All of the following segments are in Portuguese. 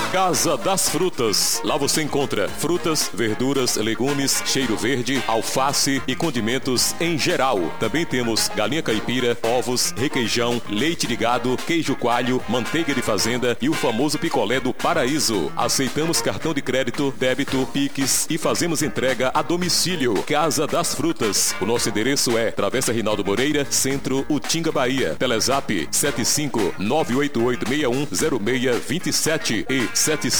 Casa das Frutas. Lá você encontra frutas, verduras, legumes, cheiro verde, alface e condimentos em geral. Também temos galinha caipira, ovos, requeijão, leite de gado, queijo coalho, manteiga de fazenda e o famoso picolé do paraíso. Aceitamos cartão de crédito, débito, Pix e fazemos entrega a domicílio. Casa das Frutas. O nosso endereço é Travessa Rinaldo Moreira, Centro, Utinga, Bahia. Telezap 75-988610627 e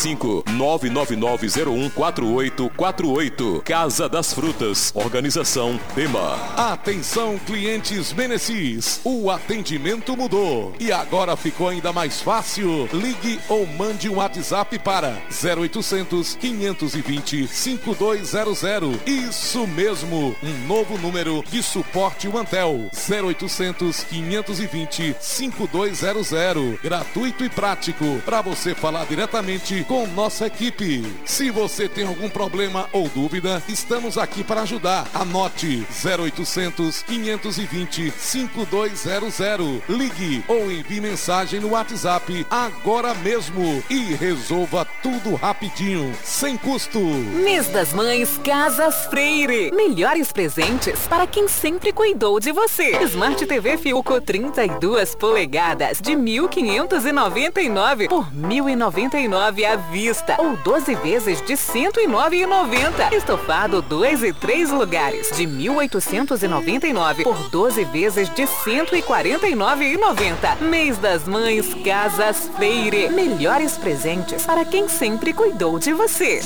75-999014848. Casa das Frutas. Organização Dema. Atenção, clientes Menecis. O atendimento mudou e agora ficou ainda mais fácil. Ligue ou mande um WhatsApp para 0800 520 5200. Isso mesmo, um novo número de suporte Antel. 0800 520 5200. Gratuito e prático para você falar diretamente com nossa equipe. Se você tem algum problema ou dúvida, estamos aqui para ajudar. Anote 0800 520 5200. Ligue ou envie mensagem no WhatsApp agora mesmo e resolva tudo rapidinho, sem custo. Mês das Mães Casas Freire. Melhores presentes para quem sempre cuidou de você. Smart TV Fiuco 32 polegadas de 1.599 por 1.099 à vista ou 12 vezes de 109,90. Estofado 2 e 3 lugares de 1.899 por 12 vezes de 149,90. Mês das Mães Casas Freire. Melhores presentes para quem sempre cuidou de você.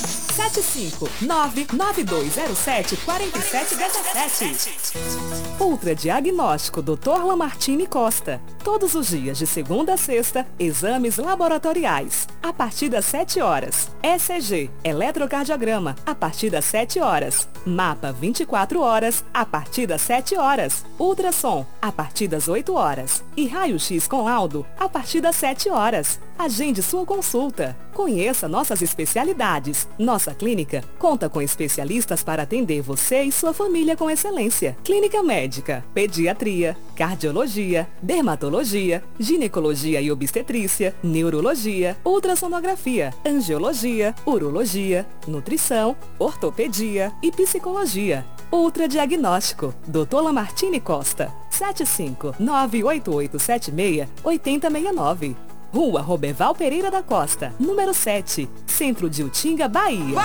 75992074717. Ultra Diagnóstico Dr. Lamartine Costa. Todos os dias de segunda a sexta, exames laboratoriais. A partir das 7 horas. ECG, eletrocardiograma, a partir das 7 horas. Mapa 24 horas, a partir das 7 horas. Ultrassom, a partir das 8 horas. E raio-x com laudo, a partir das 7 horas. Agende sua consulta. Conheça nossas especialidades. Nossa clínica conta com especialistas para atender você e sua família com excelência. Clínica médica, pediatria, cardiologia, dermatologia, ginecologia e obstetrícia, neurologia, ultrassonografia, angiologia, urologia, nutrição, ortopedia e psicologia. Ultradiagnóstico, Dr. Lamartine Costa, 75988768069. Rua Roberval Pereira da Costa, número 7, Centro de Utinga, Bahia.